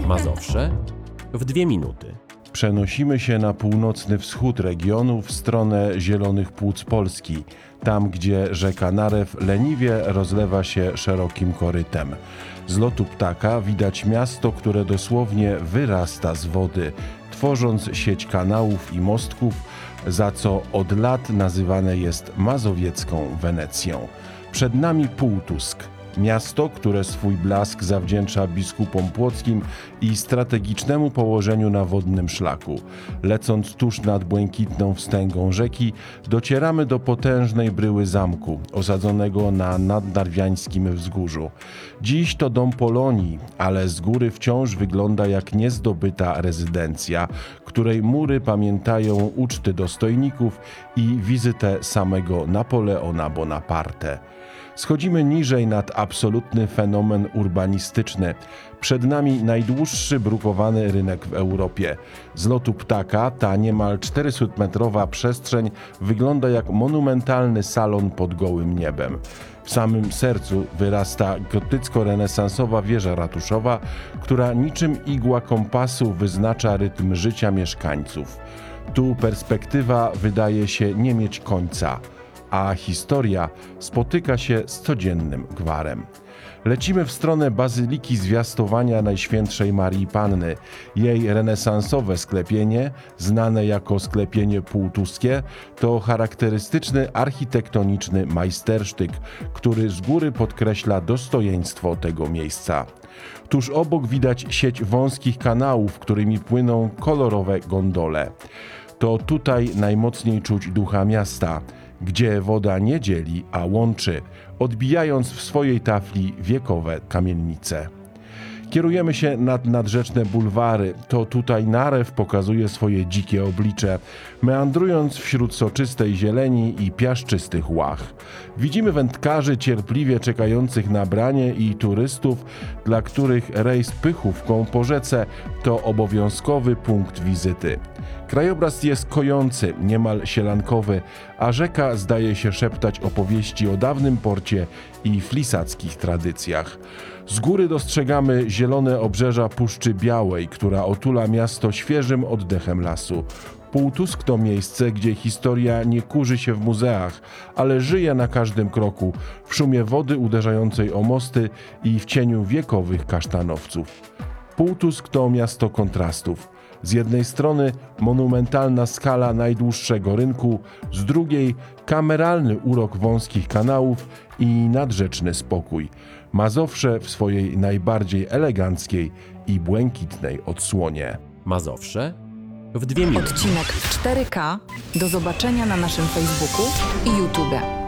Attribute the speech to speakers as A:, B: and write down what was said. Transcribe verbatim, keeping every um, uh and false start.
A: Mazowsze w dwie minuty.
B: Przenosimy się na północny wschód regionu w stronę Zielonych Płuc Polski, tam gdzie rzeka Narew leniwie rozlewa się szerokim korytem. Z lotu ptaka widać miasto, które dosłownie wyrasta z wody, tworząc sieć kanałów i mostków, za co od lat nazywane jest mazowiecką Wenecją. Przed nami Półtusk. Miasto, które swój blask zawdzięcza biskupom płockim i strategicznemu położeniu na wodnym szlaku. Lecąc tuż nad błękitną wstęgą rzeki, docieramy do potężnej bryły zamku, osadzonego na nadnarwiańskim wzgórzu. Dziś to dom Polonii, ale z góry wciąż wygląda jak niezdobyta rezydencja, której mury pamiętają uczty dostojników i wizytę samego Napoleona Bonaparte. Schodzimy niżej nad absolutny fenomen urbanistyczny. Przed nami najdłuższy brukowany rynek w Europie. Z lotu ptaka ta niemal czterystumetrowa przestrzeń wygląda jak monumentalny salon pod gołym niebem. W samym sercu wyrasta gotycko-renesansowa wieża ratuszowa, która niczym igła kompasu wyznacza rytm życia mieszkańców. Tu perspektywa wydaje się nie mieć końca, a historia spotyka się z codziennym gwarem. Lecimy w stronę Bazyliki Zwiastowania Najświętszej Marii Panny. Jej renesansowe sklepienie, znane jako sklepienie półtuskie, to charakterystyczny architektoniczny majstersztyk, który z góry podkreśla dostojeństwo tego miejsca. Tuż obok widać sieć wąskich kanałów, którymi płyną kolorowe gondole. To tutaj najmocniej czuć ducha miasta, gdzie woda nie dzieli, a łączy, odbijając w swojej tafli wiekowe kamienice. Kierujemy się nad nadrzeczne bulwary. To tutaj Narew pokazuje swoje dzikie oblicze, meandrując wśród soczystej zieleni i piaszczystych łach. Widzimy wędkarzy cierpliwie czekających na branie i turystów, dla których rejs pychówką po rzece to obowiązkowy punkt wizyty. Krajobraz jest kojący, niemal sielankowy, a rzeka zdaje się szeptać opowieści o dawnym porcie i flisackich tradycjach. Z góry dostrzegamy zielone obrzeża Puszczy Białej, która otula miasto świeżym oddechem lasu. Półtusk to miejsce, gdzie historia nie kurzy się w muzeach, ale żyje na każdym kroku, w szumie wody uderzającej o mosty i w cieniu wiekowych kasztanowców. Półtusk to miasto kontrastów. Z jednej strony monumentalna skala najdłuższego rynku, z drugiej kameralny urok wąskich kanałów i nadrzeczny spokój. Mazowsze w swojej najbardziej eleganckiej i błękitnej odsłonie.
A: Mazowsze w dwie minuty.
C: Odcinek w cztery K do zobaczenia na naszym Facebooku i YouTube.